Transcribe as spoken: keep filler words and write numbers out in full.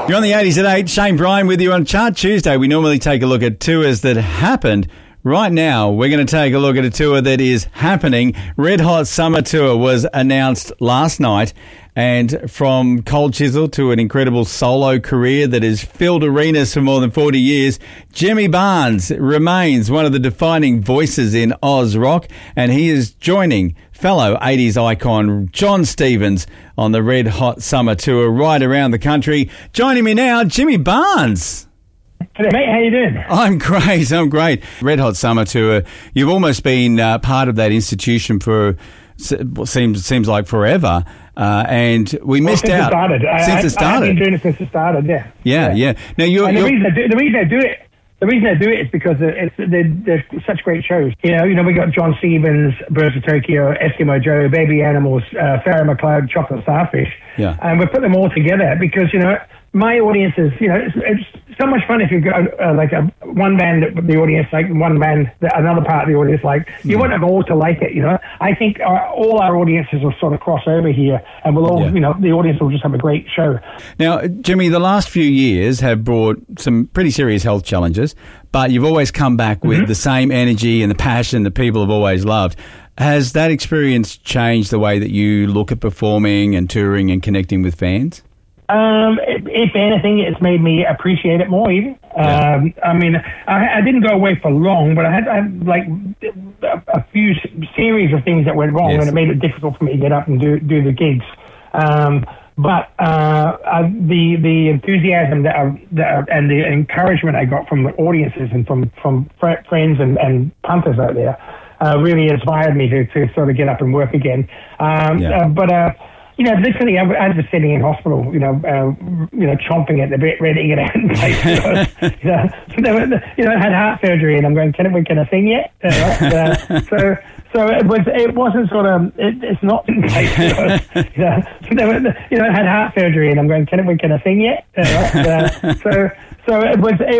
You're on the eighties at eight. Shane Bryan with you on Chart Tuesday. We normally take a look at tours that happened. Right now, we're going to take a look at a tour that is happening. Red Hot Summer Tour was announced last night. And from Cold Chisel to an incredible solo career that has filled arenas for more than forty years, Jimmy Barnes remains one of the defining voices in Oz rock. And he is joining fellow eighties icon John Stevens on the Red Hot Summer Tour right around the country. Joining me now, Jimmy Barnes. Hey, mate, how you doing? I'm great, I'm great. Red Hot Summer Tour, you've almost been uh, part of that institution for, seems seems like forever, uh, and we well, missed since out. It started. Since I, it started. I've been doing it since it started, yeah. Yeah, yeah. yeah. Now, you're, and the, you're, reason I do, the reason I do it The reason I do it is because it's, they're, they're such great shows. You know, you know, we got John Stevens, Birds of Tokyo, Eskimo Joe, Baby Animals, uh, Farrah McLeod, Chocolate Starfish. Yeah. And we put them all together because, you know, my audience is, you know, it's, it's so much fun if you've got uh, like a one band, the audience like one band, another part of the audience like. You mm. want them all to like it, you know. I think our, all our audiences will sort of cross over here and we'll all, yeah. you know, the audience will just have a great show. Now, Jimmy, the last few years have brought some pretty serious health challenges, but you've always come back with mm-hmm. the same energy and the passion that people have always loved. Has that experience changed the way that you look at performing and touring and connecting with fans? Um, if, if anything, it's made me appreciate it more even. Yeah. Um, I mean, I, I didn't go away for long, but I had, I had like a, a few series of things that went wrong, yes. and it made it difficult for me to get up and do, do the gigs. Um, but uh, uh, the the enthusiasm that, I, that I, and the encouragement I got from the audiences and from, from fr- friends and, and punters out there uh, really inspired me to, to sort of get up and work again. Um, yeah. uh, but... Uh, You know, literally, I, I was sitting in hospital, you know, uh, you know, chomping at the bit, ready to get out and play. you know, so, you know, I had heart surgery, and I'm going, can, I, can I sing yet? Uh, uh, so, so it was, it wasn't sort of, it, it's not in place. You know, you know, you know, I had heart surgery, and I'm going, can I, can I sing yet? Uh, uh, so, so it was. It,